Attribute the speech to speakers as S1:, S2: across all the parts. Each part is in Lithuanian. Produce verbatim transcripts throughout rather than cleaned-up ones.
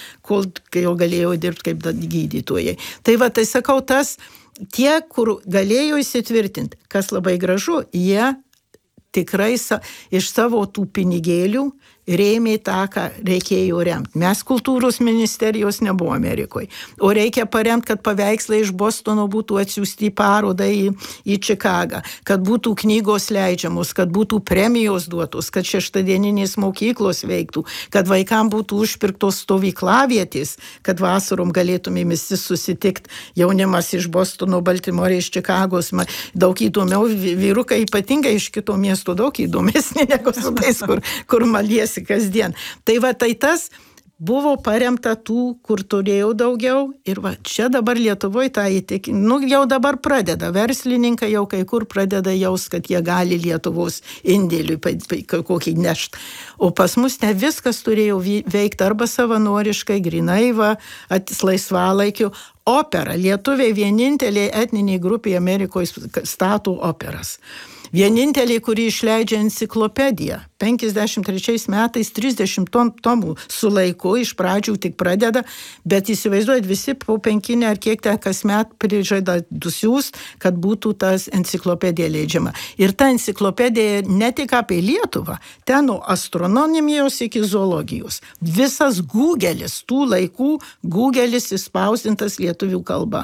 S1: kol jau galėjau dirbti kaip gydytojai. Tai va, tai sakau, tas tie, kur galėjo įsitvirtinti, kas labai gražu, jie tikrai sa, iš savo tų pinigėlių rėmė tą, ką reikėjo remti. Mes kultūros ministerijos nebuvo Amerikoje, o reikia paremti, kad paveikslai iš Bostono būtų atsiųsti į parodą į, į Čikagą, kad būtų knygos leidžiamos, kad būtų premijos duotos, kad šeštadieninės mokyklos veiktų, kad vaikam būtų užpirktos stovyklavietės, kad vasarom galėtumėm visi susitikti, jaunimas iš Bostono, Baltimore, iš Čikagos, daug įdomiau, vyrukai ypatingai iš kito miesto daug įdomesnė negu su tais, kur, kur maliesi kasdien. Tai va, tai tas buvo paremta tų, kur turėjau daugiau ir va, čia dabar Lietuvoje tą įtik, nu, jau dabar pradeda, verslininkai jau kai kur pradeda jaus, kad jie gali Lietuvos indėliui kokį nešti. O pas mus ne viskas turėjo veikti arba savanoriškai, grinai va, atis laisvalaikiu. Opera, lietuviai vieninteliai etniniai grupiai Amerikoje stato operas. Vienintelė, kuri išleidžia enciklopediją. penkiasdešimt trečiais metais trisdešimt tomų su laiku, iš pradžių tik pradeda, bet įsivaizduojat, visi po penkinę ar kiek ten kasmet prižada dusius, kad būtų tas enciklopedija leidžiama. Ir ta enciklopedija ne tik apie Lietuvą, ten nuo astronomijos iki zoologijos. Visas Google'is, tų laikų Google'is įspausdintas lietuvių kalba.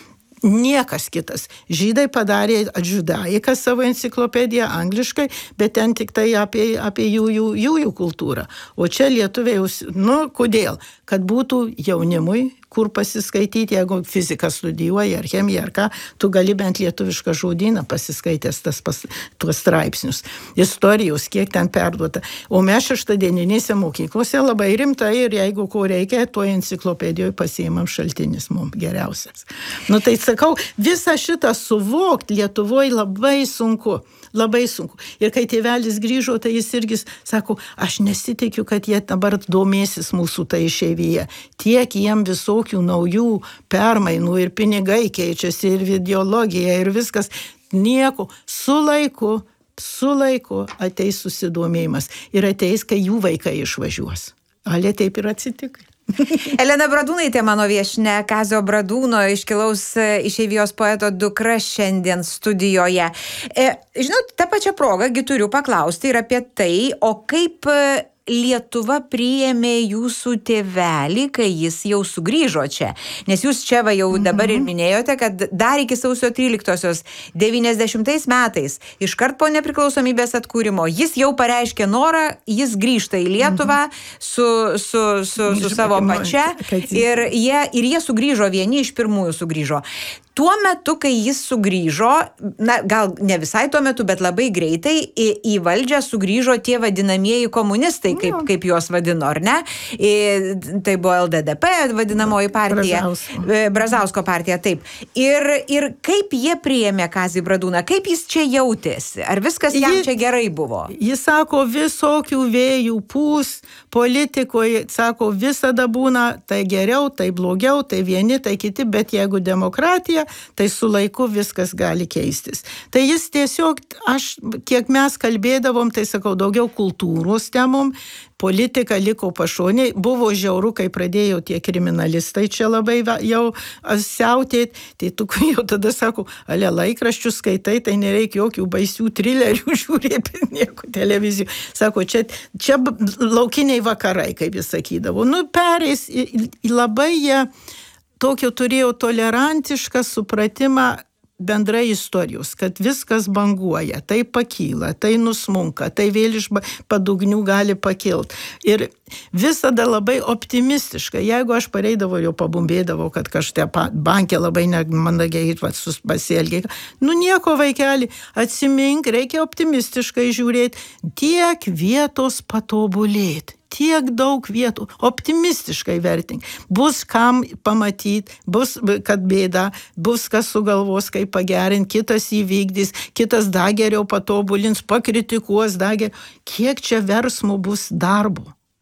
S1: Niekas kitas. Žydai padarė adžudaiką savo enciklopediją angliškai, bet ten tik tai apie, apie jų, jų, jų, jų kultūrą. O čia lietuviai, nu, kodėl? Kad būtų jaunimui, kur pasiskaityti, jeigu fiziką studijuoji, ar chemiją, ar ką, tu gali bent lietuvišką žodyną pasiskaitęs tas pas, tuos straipsnius. Istorijos, kiek ten perduota. O mes šeštadieninėse mokyklose labai rimtai ir jeigu ko reikia, to enciklopedijoje pasiimam šaltinis mums geriausias. Nu tai sakau, visą šitą suvokti Lietuvoje labai sunku. Labai sunku. Ir kai tėvelis grįžo, tai jis irgi sako, aš nesitikiu, kad jie dabar domėsis mūsų tai išeivyje. Tiek jiem visokių naujų permainų ir pinigai keičiasi, ir ideologija, ir viskas. Nieko. Su laiku, su laiku ateis susidomėjimas. Ir ateis, kai jų vaikai išvažiuos. Ale taip ir atsitiko.
S2: Elena Bradūnaitė, mano viešnia, Kazio Bradūno, iškilaus išeivijos poeto dukra šiandien studijoje. E, žinot, tą pačią progą gi turiu paklausti ir apie tai, o kaip Lietuva priėmė jūsų tėvelį, kai jis jau sugrįžo čia. Nes jūs čia va jau dabar ir minėjote, kad dar iki sausio tryliktosios devyniasdešimtais metais, iškart po nepriklausomybės atkūrimo, jis jau pareiškė norą, jis grįžta į Lietuvą su, su, su, su savo pačia ir jie, ir jie sugrįžo, vieni iš pirmųjų sugrįžo. Tuo metu, kai jis sugrįžo, na, gal ne visai tuo metu, bet labai greitai į, į valdžią sugrįžo tie vadinamieji komunistai, kaip, kaip juos vadino, ar ne? I, tai buvo L D D P vadinamoji partija. Brazausko. Brazausko partija, taip. Ir, ir kaip jie priėmė Kazį Bradūną? Kaip jis čia jautėsi? Ar viskas jam jis, čia gerai buvo?
S1: Jis sako, visokių vėjų pūs, politikoje, sako, visada būna tai geriau, tai blogiau, tai vieni, tai kiti, bet jeigu demokratija, tai su laiku viskas gali keistis. Tai jis tiesiog, aš, kiek mes kalbėdavom, tai sakau, daugiau kultūros temom, politika liko pašoniai, buvo žiauru, kai pradėjo tie kriminalistai čia labai jau siautėti, tai tu jau tada sako, ale laikraščius skaitai, tai nereikia jokių baisių trilerių žiūrėti, nieko televizijų. Sako, čia, čia laukiniai vakarai, kaip jis sakydavo. Nu, pereis, labai jie tokio turėjo tolerantišką supratimą bendrai istorijos, kad viskas banguoja, tai pakyla, tai nusmunka, tai vėl iš padugnių gali pakilt. Ir visada labai optimistiškai, jeigu aš pareidavau, jau pabumbėdavau, kad kažte bankė labai nemandagiai pasielgiai. Nu nieko, vaikeli, atsimink, reikia optimistiškai žiūrėti, tiek vietos patobulėti. Tiek daug vietų, optimistiškai vertink. Bus kam pamatyti, bus, kad bėda, bus kas sugalvos, kaip pagerinti, kitas įvykdys, kitas dar geriau patobulins, pakritikuos dar geriau. Kiek čia versmų bus darbo.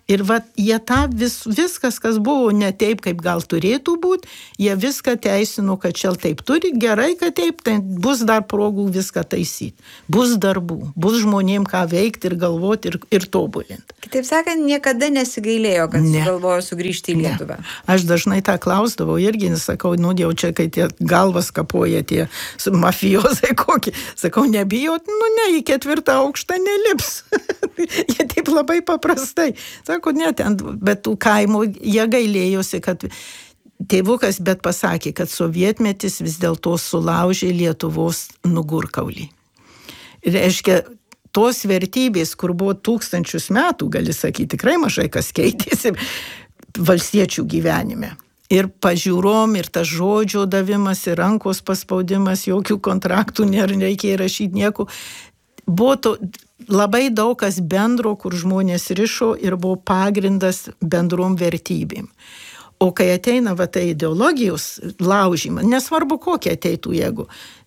S1: Ir va, jie tą vis, viskas, kas buvo ne taip, kaip gal turėtų būti, jie viską teisino, kad čia taip turi, gerai, kad taip, tai bus dar progų viską taisyti. Bus darbų, bus žmonėm ką veikti ir galvoti ir, ir tobulinti.
S2: Kitaip sakant, niekada nesigailėjo, kad ne. Sugalvojo sugrįžti į Lietuvą.
S1: Ne. Aš dažnai tą klausdavau irgi, sakau, nu jau čia, kai tie galvas kapoja tie mafijozai kokį, sakau, nebijot, nu ne, į ketvirtą aukštą nelips. Jie taip labai paprastai. Sako, ne, ten, bet tų kaimų jie gailėjosi, kad tėvukas bet pasakė, kad sovietmetis vis dėlto sulaužė Lietuvos nugurkaulį. Reiškia, tos vertybės, kur buvo tūkstančius metų, gali sakyti, tikrai mažai kas keitėsi valstiečių gyvenime. Ir pažiūrom, ir tas žodžio davimas, ir rankos paspaudimas, jokių kontraktų nereikia rašyti nieko. Buvo to, labai daug kas bendro, kur žmonės rišo ir buvo pagrindas bendrom vertybėm. O kai ateina va, tai ideologijos laužymas, nesvarbu kokie ateitų, jeigu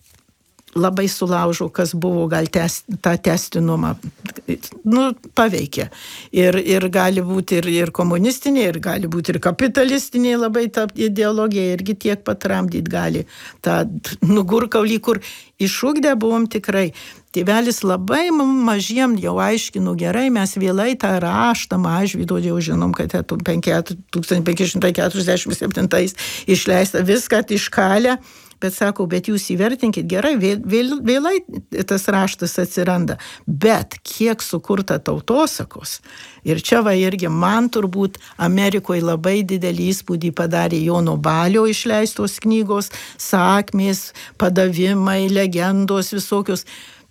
S1: labai sulaužo, kas buvo, gal tes, tą testinumą nu, paveikia. Ir, ir gali būti ir, ir komunistinė, ir gali būti ir kapitalistinė labai ta ideologija, irgi tiek patramdyti gali. Ta nugurkaulį, kur išugdę buvom tikrai. Tėvelis labai mažiem jau aiškino gerai, mes vėlai tą raštą Mažvydo jau žinom, kad tūkstantis penki šimtai keturiasdešimt septintais išleista viską iškalę, bet sako, bet jūs įvertinkit gerai, vėl, vėl, vėlai tas raštas atsiranda, bet kiek sukurta tautosakos. Ir čia va irgi man turbūt Amerikoje labai didelį įspūdį padarė Jono Balio išleistos knygos, sakmės, padavimai, legendos visokios.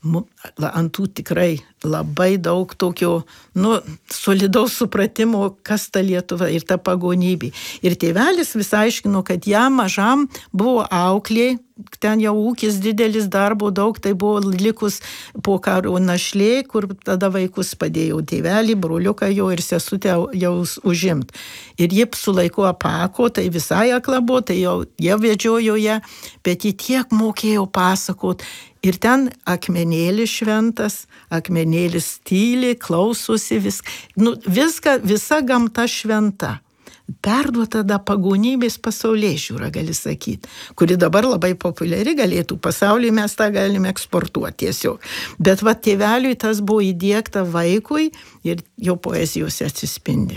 S1: Ant tų tikrai labai daug tokio, nu, solidaus supratimo, kas ta Lietuva ir ta pagonybė. Ir tėvelis vis aiškino, kad jam mažam buvo auklė, ten jau ūkis didelis, darbo daug, tai buvo likus po karo našlė, kur tada vaikus padėjo tėvelį, broliuką jo ir sesutę jau užimt. Ir ji su laiku apako, tai visai akla buvo, tai jau jie vedžiojo ją, bet ji tiek mokėjo pasakot. Ir ten akmenėlis šventas, akmenėlis tyli, klausosi viską. Nu, viską, visa gamta šventa. Perduota tada pagonybės pasaulėžiūra, gali sakyti, kuri dabar labai populiari galėtų pasaulyje, mes tą galime eksportuoti tiesiog. Bet va tėveliui tas buvo įdiegta vaikui ir jo poezijose atsispindi.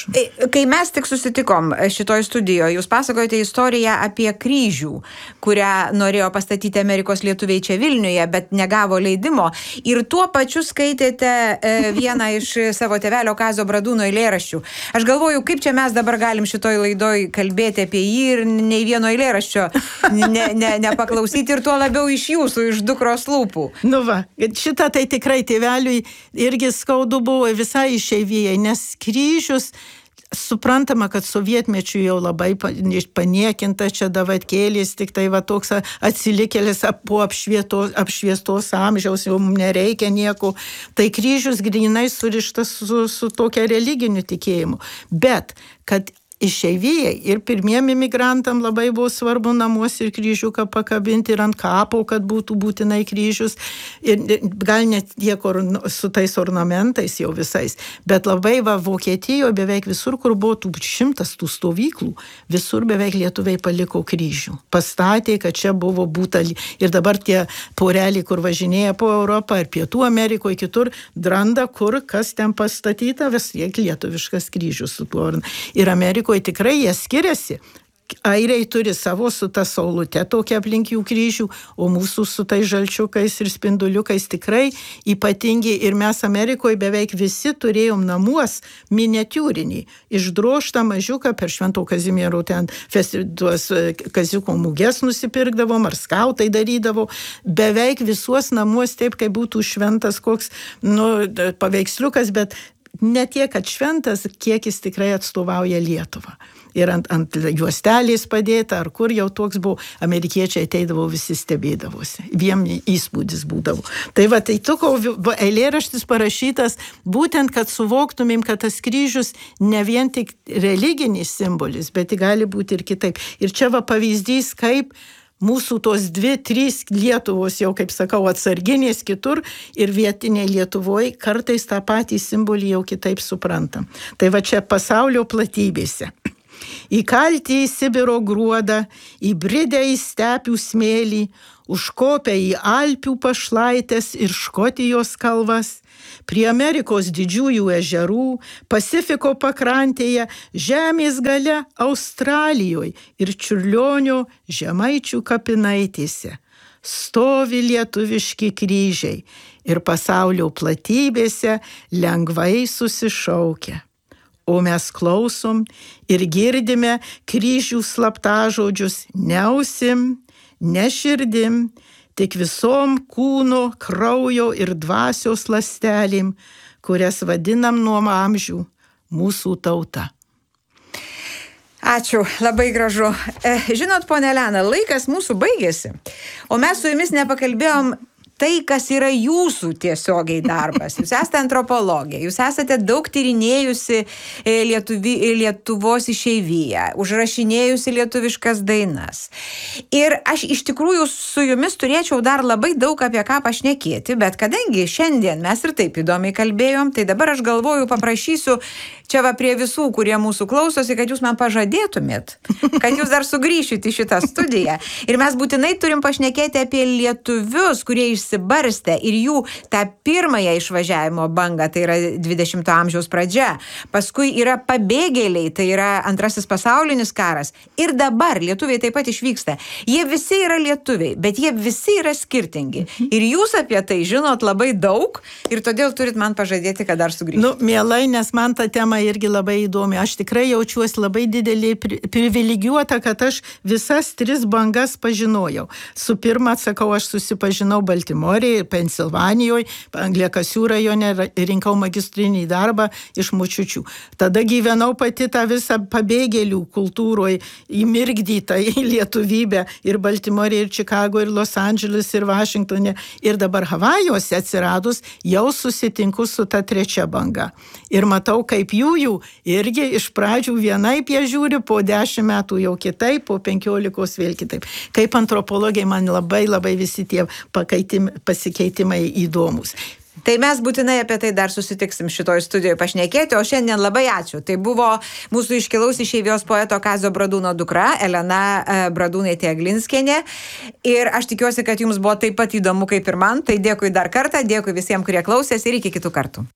S2: Kai mes tik susitikom šitoj studijoje, jūs pasakojate istoriją apie kryžių, kurią norėjo pastatyti Amerikos lietuviai čia Vilniuje, bet negavo leidimo. Ir tuo pačiu skaitėte vieną iš savo tėvelio Kazio Bradūno eilėraščių. Aš galvoju, kaip čia mes dabar galim šitoj laidoj kalbėti apie jį ir nei vieno eilėraščio ne, ne, nepaklausyti ir tuo labiau iš jūsų, iš dukros lūpų.
S1: Nu va, šitą tai tikrai tėveliui irgi skaudu buvo visai išeivijai, nes kryžius, suprantama, kad sovietmečių jau labai paniekinta čia davatkėlis, tik tai va toks atsilikėlis po apšvietos, apšviestos amžiaus, jau nereikia nieko. Tai kryžius grynai surištas su, su tokia religiniu tikėjimu. Bet, kad išeivijai ir pirmiem imigrantam labai buvo svarbu namuose ir kryžiuką pakabinti ir ant kapo, kad būtų būtinai kryžius. Ir gal net tiek or, su tais ornamentais jau visais. Bet labai va Vokietijoje beveik visur, kur buvo tų šimtas tų stovyklų, visur beveik lietuviai paliko kryžių. Pastatė, kad čia buvo būta. Ir dabar tie poreliai, kur važinėja po Europą ir Pietų Amerikoje, kitur, dranda, kur kas ten pastatyta, vis tiek lietuviškas kryžius su tuo. Ir Amerikoje tikrai jie skiriasi. Airiai turi savo su ta saulute tokia aplink jų kryžių, o mūsų su tai žalčiukais ir spinduliukais tikrai ypatingi. Ir mes Amerikoje beveik visi turėjom namuos miniatiūrinį, išdroštą mažiuką per Švento Kazimiero ten tuos kaziuko muges nusipirkdavom, ar skautai darydavo. Beveik visuos namuos taip, kaip būtų šventas koks nu, paveiksliukas, bet ne tiek, kad šventas, kiek jis tikrai atstovauja Lietuvą. Ir ant, ant juostelės padėta, ar kur jau toks buvo, amerikiečiai ateidavo, visi stebėdavosi. Vien įspūdis būdavo. Tai va, tai tuko eilėraštis parašytas, būtent, kad suvoktumėm, kad tas kryžius ne vien tik religinis simbolis, bet gali būti ir kitaip. Ir čia va pavyzdys, kaip mūsų tos dvi, trys Lietuvos, jau kaip sakau, atsarginės kitur ir vietiniai Lietuvoje kartais tą patį simbolį jau kitaip suprantam. Tai va čia pasaulio platybėse. Įkalti į Sibiro gruodą, įbridę į stepių smėlį, užkopę į Alpių pašlaitės ir Škotijos kalvas, prie Amerikos didžiųjų ežerų, Pasifiko pakrantėje, žemės gale Australijoje ir Čiurlionio Žemaičių kapinaitėse stovi lietuviški kryžiai ir pasaulio platybėse lengvai susišaukia. O mes klausom ir girdime kryžių slaptažodžius ne ausim, ne širdim, tik visom kūno, kraujo ir dvasios ląstelėm, kurias vadinam nuo amžių mūsų tauta.
S2: Ačiū, labai gražu. Žinot, ponia Elena, laikas mūsų baigėsi, o mes su jumis nepakalbėjom tai, kas yra jūsų tiesiogiai darbas. Jūs esate antropologė, jūs esate daug tyrinėjusi Lietuvi, Lietuvos išeiviją, užrašinėjusi lietuviškas dainas. Ir aš iš tikrųjų su jumis turėčiau dar labai daug apie ką pašnekėti, bet kadangi šiandien mes ir taip įdomiai kalbėjom, tai dabar aš galvoju, paprašysiu čia va prie visų, kurie mūsų klausosi, kad jūs man pažadėtumėt, kad jūs dar sugrįšit į šitą studiją. Ir mes būtinai turim pašnekėti apie lietuvius, kurie išsibarstė ir jų tą pirmąją išvažiavimo bangą, tai yra dvidešimto amžiaus pradžia. Paskui yra pabėgėliai, tai yra antrasis pasaulinis karas. Ir dabar lietuviai taip pat išvyksta. Jie visi yra lietuviai, bet jie visi yra skirtingi. Ir jūs apie tai žinot labai daug ir todėl turit man pažadėti, kad dar sugrįšit.
S1: Nu, mielai, nes man ta tema irgi labai įdomi. Aš tikrai jaučiuosi labai didelį privilegijuota, kad aš visas tris bangas pažinojau. Su pirma, sakau, aš susipažinau Baltimorėje, Pensilvanijoje, Angliakasių rajone, rinkau magistrinį darbą iš močiučių. Tada gyvenau pati tą visą pabėgėlių kultūroje, įmirgdytą į lietuvybę ir Baltimorėje, ir Čikagoje, ir Los Andželes, ir Vašingtone. Ir dabar Havajuose atsiradus, jau susitinku su ta trečia banga. Ir matau, kaip jų jų irgi iš pradžių vienaip jie žiūri, po dešimt metų jau kitaip, po penkiolikos vėl kitaip. Kaip antropologai man labai labai visi tie pasikeitimai įdomus.
S2: Tai mes būtinai apie tai dar susitiksim šitoj studijoje pašnekėti, o šiandien labai ačiū. Tai buvo mūsų iškilaus išeivijos poeto Kazio Bradūno dukra, Elena Bradūnaitė Aglinskienė. Ir aš tikiuosi, kad jums buvo taip pat įdomu kaip ir man. Tai dėkui dar kartą, dėkui visiems, kurie klausėsi ir iki kitų kartų.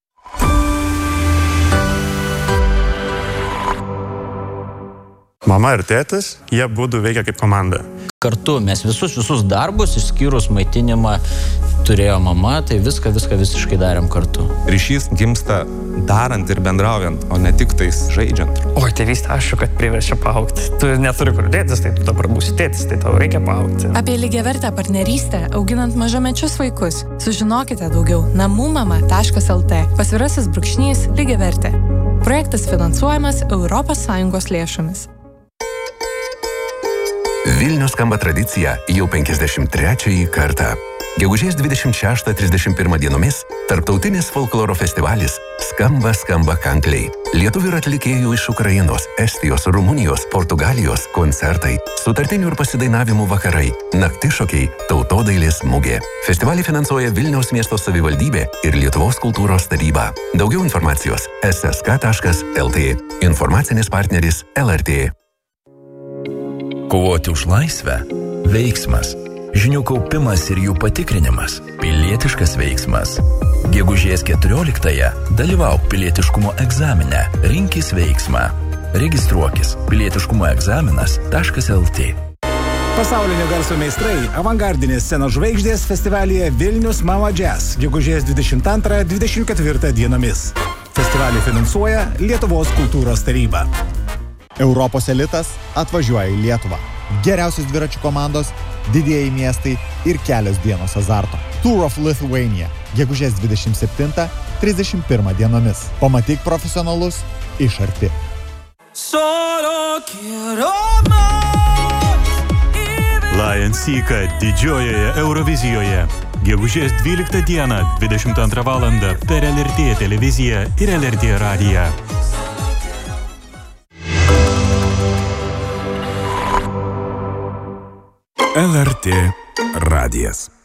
S3: Mama ir tėtis, jie būdų veikia kaip komanda.
S4: Kartu mes visus, visus darbus, išskyrus maitinimą, turėjo mama, tai viską, viską visiškai darėm kartu.
S5: Ryšys gimsta darant ir bendraujant, o ne tik tais žaidžiant.
S6: Oi, tėvystė, aišku, kad priverčia paaugti. Tu neturi kur dėtis, tai tu dabar būsi tėtis, tai tau reikia paaugti.
S7: Apie lygiavertę partnerystę, auginant mažamečius vaikus. Sužinokite daugiau namumama taškas lt. Pasvirasis brūkšnys lygiavertė. Projektas finansuojamas Europos Sąjungos lėšomis.
S8: Vilnius skamba tradicija jau penkiasdešimt trečiąjį kartą. Gegužės dvidešimt šeštą trisdešimt pirmą dienomis tarptautinis folkloro festivalis Skamba, skamba kankliai. Lietuvių ir atlikėjų iš Ukrainos, Estijos, Rumunijos, Portugalijos koncertai, sutartinių ir pasidainavimų vakarai, naktišokiai, tautodailės mugė. Festivalį finansuoja Vilniaus miesto savivaldybė ir Lietuvos kultūros taryba. Daugiau informacijos es es ka taškas el tė. Informacinis partneris el er tė.
S9: Kovoti už laisvę – veiksmas. Žinių kaupimas ir jų patikrinimas – pilietiškas veiksmas. Gegužės keturioliktąją dalyvauk pilietiškumo egzamine, rinkis veiksmą. Registruokis pilietiškumo egzaminas taškas el tė.
S10: Pasaulinio garso meistrai avangardinės scenos žvaigždės festivalyje Vilnius Mama Jazz gegužės dvidešimt antrą dvidešimt ketvirtą dienomis. Festivalį finansuoja Lietuvos kultūros taryba.
S11: Europos elitas atvažiuoja į Lietuvą. Geriausios dviračių komandos, didieji miestai ir kelios dienos azarto. Tour of Lithuania. Gegužės dvidešimt septintą trisdešimt pirmą dienomis. Pamatyk profesionalus iš arti.
S12: Lion Seeka didžiojoje Eurovizijoje. Gegužės dvyliktą dieną dvidešimt antrą valandą per el er tė televiziją ir el er tė radiją.
S13: L R T radijas.